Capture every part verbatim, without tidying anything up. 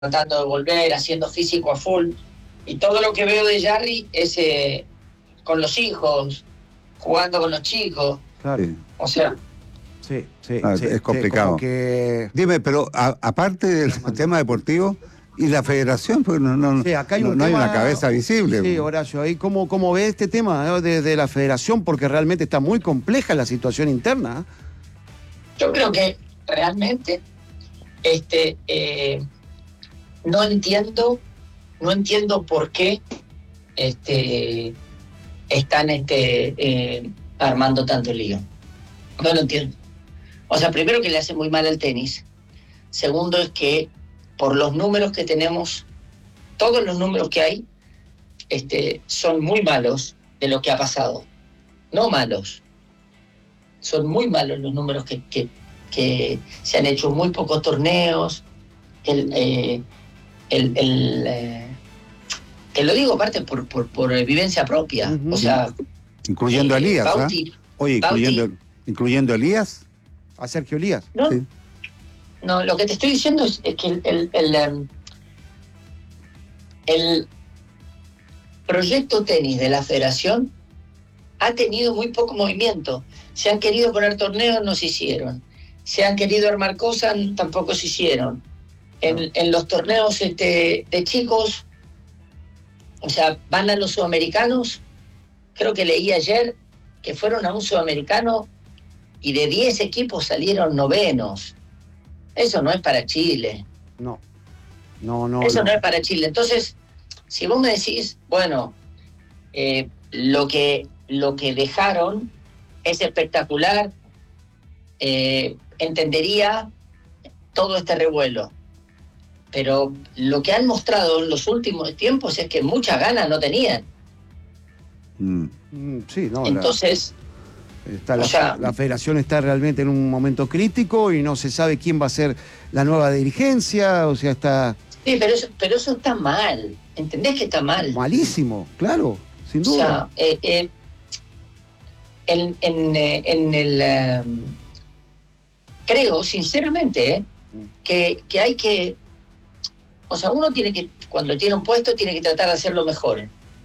tratando de volver, haciendo físico a full. Y todo lo que veo de Jarry es eh, con los hijos, jugando con los chicos. Claro. O sea... Sí, sí, Ah, sí, es complicado. Sí, que... Dime, pero a, aparte del tema deportivo y la federación, pues no, no, sí, acá hay, no, un no tema... hay una cabeza visible. Sí, Horacio, ahí cómo, cómo ve este tema, ¿no? de, de la federación, porque realmente está muy compleja la situación interna. Yo creo que realmente este, eh, no entiendo, no entiendo por qué este, están este, eh, armando tanto lío. No lo entiendo. O sea, primero que le hace muy mal al tenis. Segundo es que por los números que tenemos, todos los números que hay este, son muy malos de lo que ha pasado. No malos. Son muy malos los números que, que, que se han hecho, muy pocos torneos. El, eh, el, el, eh, te lo digo aparte por, por, por vivencia propia. Uh-huh. O sea, incluyendo a eh, Elías. Bauti, ¿eh? Oye, incluyendo, Bauti, incluyendo a Elías. ¿A Sergio Elías? No, sí. no, lo que te estoy diciendo es, es que el, el, el, el proyecto tenis de la federación ha tenido muy poco movimiento. Se han querido poner torneos, no se hicieron. Se han querido armar cosas, tampoco se hicieron. En, en los torneos este, de chicos, o sea, van a los sudamericanos. Creo que leí ayer que fueron a un sudamericano y de diez equipos salieron novenos. Eso no es para Chile. No, no, no. Eso no, no es para Chile. Entonces, si vos me decís, bueno, eh, lo que lo que dejaron es espectacular, eh, entendería todo este revuelo. Pero lo que han mostrado en los últimos tiempos es que muchas ganas no tenían. Mm. Sí, no. Entonces... La... Está la, o sea, la federación está realmente en un momento crítico y no se sabe quién va a ser la nueva dirigencia, o sea, está... Sí, pero eso, pero eso está mal, ¿entendés que está mal? Malísimo, claro, sin duda. O sea, eh, eh, en, en, eh, en el... Um, creo, sinceramente, eh, que, que hay que... O sea, uno tiene que, cuando tiene un puesto, tiene que tratar de hacerlo mejor.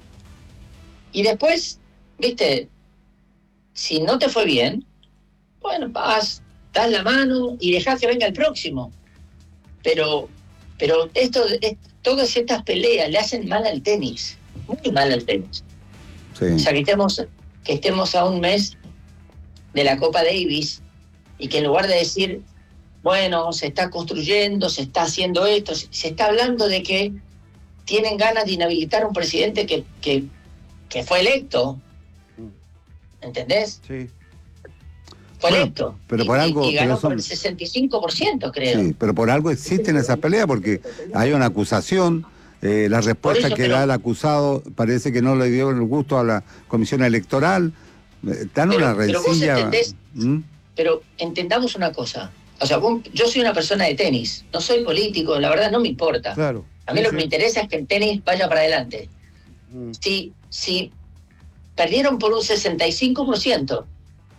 Y después, viste... Si no te fue bien, bueno, vas, das la mano y dejás que venga el próximo. Pero, pero esto, es, todas estas peleas le hacen mal al tenis, muy mal al tenis. Sí. O sea, que estemos, que estemos a un mes de la Copa Davis y que en lugar de decir, bueno, se está construyendo, se está haciendo esto, se está hablando de que tienen ganas de inhabilitar a un presidente que, que, que fue electo. ¿Entendés? Sí. Fue bueno, electo. Pero y, por algo, y ganó pero son... por el sesenta y cinco por ciento, creo. Sí, pero por algo existen esas peleas, porque hay una acusación, eh, la respuesta eso, que pero... da el acusado parece que no le dio el gusto a la comisión electoral. Dan pero, una rencilla. Pero vos entendés, ¿Mm? pero entendamos una cosa. O sea, vos, yo soy una persona de tenis, no soy político, la verdad no me importa. Claro. A mí sí, lo sí. que me interesa es que el tenis vaya para adelante. Mm. Si, si perdieron por un sesenta y cinco por ciento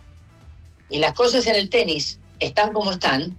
y las cosas en el tenis están como están,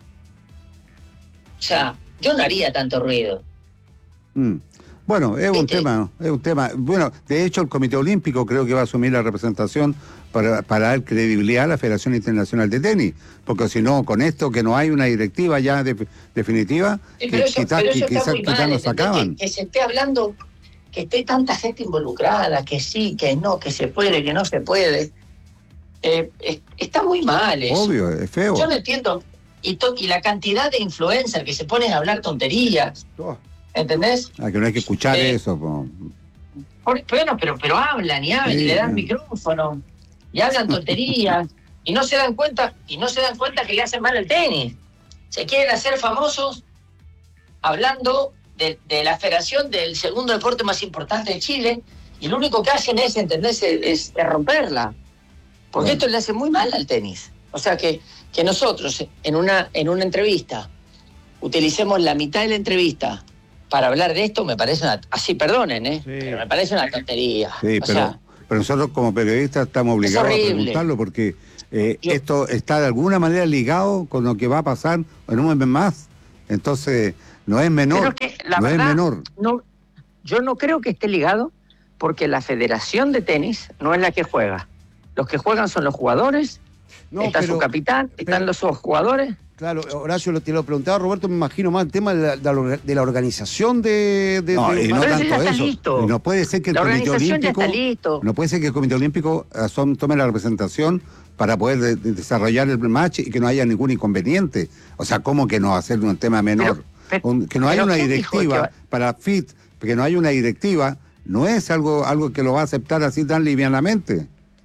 o sea, yo no haría tanto ruido. Mm. Bueno, es un ¿Viste? tema, es un tema. Bueno, de hecho el Comité Olímpico creo que va a asumir la representación para, para dar credibilidad a la Federación Internacional de Tenis, porque si no, con esto que no hay una directiva ya de, definitiva, Sí, que pero eso, quizás, pero eso que, está quizás, muy quizás mal, nos sacaban. Que, que se esté hablando, que esté tanta gente involucrada, que sí, que no, que se puede, que no se puede. Eh, es, está muy mal eso. Obvio, es feo. Yo no entiendo. Y, to, y la cantidad de influencers que se ponen a hablar tonterías. Oh. ¿Entendés? Ah, que no hay que escuchar eh, eso. Po. Por, bueno, pero, pero hablan y hablan, sí, y le dan micrófono, y hablan tonterías, y no se dan cuenta, y no se dan cuenta que le hacen mal al tenis. Se quieren hacer famosos hablando de, de la federación del segundo deporte más importante de Chile, y lo único que hacen es, ¿entendés? Es, es, es romperla. Porque bueno. Esto le hace muy mal al tenis. O sea que, que nosotros en una, en una entrevista utilicemos la mitad de la entrevista para hablar de esto, me parece una... Así, perdonen, ¿eh? Sí. Pero me parece una tontería. Sí, o pero, sea, pero nosotros como periodistas estamos obligados a preguntarlo porque eh, Yo... esto está de alguna manera ligado con lo que va a pasar en un mes más. Entonces, no es menor, Pero es que, la no verdad, es menor. No, yo no creo que esté ligado, porque la Federación de Tenis no es la que juega. Los que juegan son los jugadores, No, está pero- su capitán, pero- están los jugadores. Claro, Horacio, lo- te lo preguntaba, Roberto, me imagino más el tema de la, de la- de la organización de... de- No, de- y no Pero ese ya tanto está eso. listo. Y no puede ser que el La Comité organización ya Olímpico, está listo. no puede ser que el Comité Olímpico asom- tome la representación para poder de- de desarrollar el match y que no haya ningún inconveniente. O sea, ¿cómo que no hacer un tema menor? Pero- Un- que no haya pero una ¿quién dijo directiva que va- para F I T, que no haya una directiva, no es algo, algo que lo va a aceptar así tan livianamente.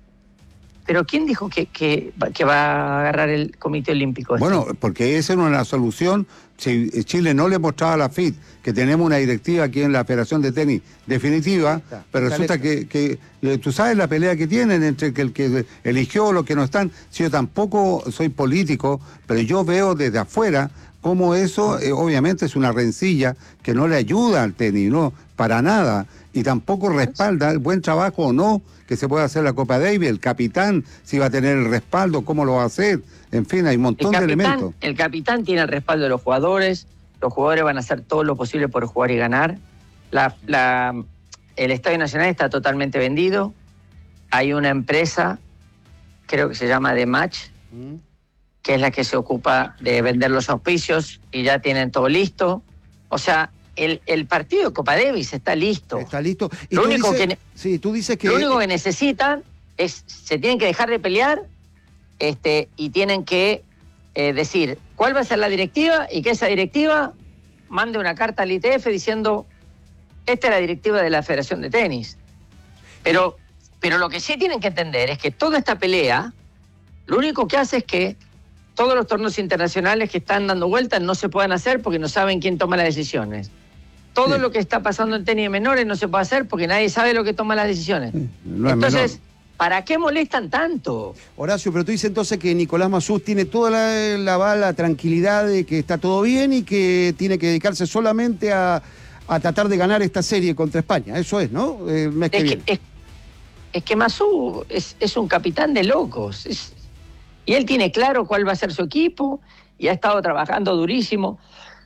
Pero ¿quién dijo que, que, va- que va a agarrar el Comité Olímpico? este? Bueno, porque esa era una solución. Si Chile no le mostraba a la F I T que tenemos una directiva aquí en la Federación de Tenis definitiva, Está, pero está resulta que, que eh, tú sabes la pelea que tienen entre que el que eligió o los que no están. Si yo tampoco soy político, pero yo veo desde afuera cómo eso eh, obviamente es una rencilla que no le ayuda al tenis, no, para nada, y tampoco respalda el buen trabajo o no que se puede hacer la Copa Davis, el capitán, si va a tener el respaldo, cómo lo va a hacer, en fin, hay un el montón de capitán, elementos. el capitán tiene el respaldo de los jugadores, los jugadores van a hacer todo lo posible por jugar y ganar. La, la, el Estadio Nacional está totalmente vendido. Hay una empresa, creo que se llama The Match, ¿Mm? que es la que se ocupa de vender los auspicios y ya tienen todo listo. O sea, el, el partido de Copa Davis está listo. Está listo. Y Lo tú único dices- que ne- Sí, tú dices que... Lo único que necesitan es, se tienen que dejar de pelear este, y tienen que eh, decir cuál va a ser la directiva y que esa directiva mande una carta al I T F diciendo esta es la directiva de la Federación de Tenis. Pero, pero lo que sí tienen que entender es que toda esta pelea lo único que hace es que todos los torneos internacionales que están dando vueltas no se puedan hacer porque no saben quién toma las decisiones. Todo Sí. lo que está pasando en tenis de menores no se puede hacer porque nadie sabe lo que toma las decisiones. No es Entonces, menor. ¿para qué molestan tanto? Horacio, pero tú dices entonces que Nicolás Masús tiene toda la, la, la tranquilidad de que está todo bien y que tiene que dedicarse solamente a, a tratar de ganar esta serie contra España. Eso es, ¿no? El mes que Es viene. que, es, es que Masú es, es un capitán de locos. Es- y él tiene claro cuál va a ser su equipo y ha estado trabajando durísimo.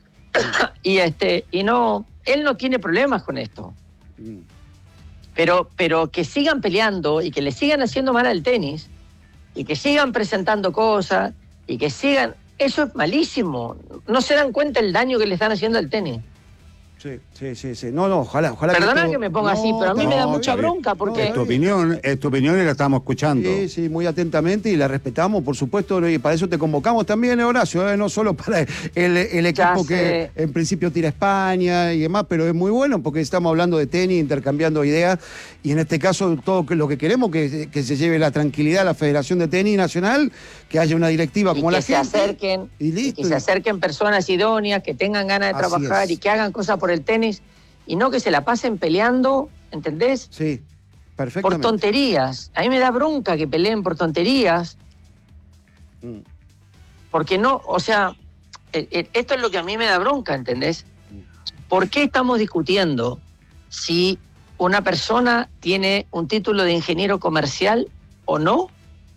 y este y no, él no tiene problemas con esto. Mm. Pero, pero que sigan peleando y que le sigan haciendo mal al tenis y que sigan presentando cosas y que sigan... Eso es malísimo. No se dan cuenta el daño que le están haciendo al tenis. Sí, sí, sí, sí. No, no, ojalá, ojalá. Perdona todo- que me ponga No, así, pero a mí no, me da está mucha bien. bronca porque... Es tu opinión, es tu opinión y la estamos escuchando. Sí, sí, muy atentamente y la respetamos, por supuesto, y para eso te convocamos también, Horacio, ¿eh? No solo para el, el equipo que sé. en principio tira España y demás, pero es muy bueno porque estamos hablando de tenis, intercambiando ideas, y en este caso todo lo que queremos que, que se lleve la tranquilidad a la Federación de Tenis Nacional, que haya una directiva y como que la se gente, acerquen y y listo. que se acerquen personas idóneas que tengan ganas de Así trabajar es. y que hagan cosas por el tenis y no que se la pasen peleando, ¿entendés? Sí, Por perfectamente. tonterías. A mí me da bronca que peleen por tonterías, Mm. porque no, o sea, eh, eh, esto es lo que a mí me da bronca, ¿entendés? ¿Por qué estamos discutiendo si una persona tiene un título de ingeniero comercial o no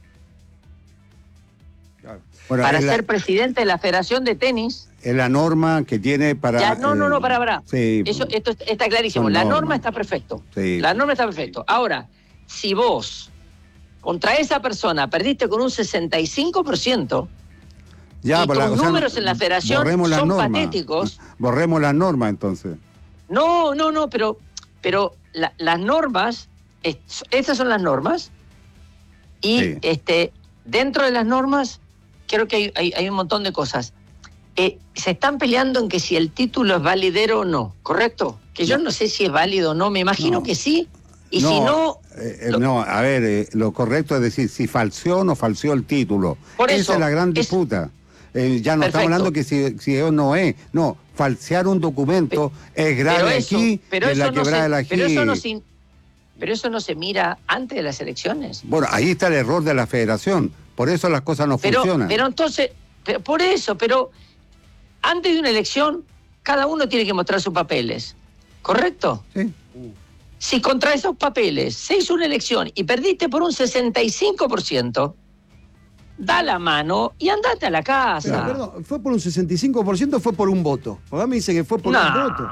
Bueno, para es la- ser presidente de la Federación de Tenis? es la norma que tiene para... Ya, no, no, eh, no, para, para. Sí, Eso, esto está clarísimo. Son La normas. norma está perfecto. sí. La norma está perfecto. Ahora, si vos contra esa persona perdiste con un sesenta y cinco por ciento Ya, y por la- tus o sea, números en la federación borremos las son normas. patéticos. Borremos las normas entonces. No, no, no, pero, pero la- las normas, es- estas son las normas, y Sí. este, dentro de las normas creo que hay, hay- hay un montón de cosas. Eh, se están peleando en que si el título es validero o no, ¿correcto? Que yo No. no sé si es válido o no, me imagino No. que sí, y si no, eh, eh, lo- no, a ver, eh, lo correcto es decir si falseó o no falseó el título. Por Esa eso, es la gran es- disputa. Eh, ya no Perfecto. estamos hablando que si, si es o no es. No, falsear un documento es grave pero eso, aquí pero de eso la no quebrada se, de la pero eso no G. se, pero eso no se mira antes de las elecciones. Bueno, ahí está el error de la federación. Por eso las cosas no Pero, funcionan. pero entonces, pero por eso, pero antes de una elección, cada uno tiene que mostrar sus papeles, ¿correcto? Sí. Si contra esos papeles se hizo una elección y perdiste por un sesenta y cinco por ciento, da la mano y andate a la casa. Pero, perdón, ¿fue por un sesenta y cinco por ciento o fue por un voto? Porque a mí me dice que fue por No. un voto.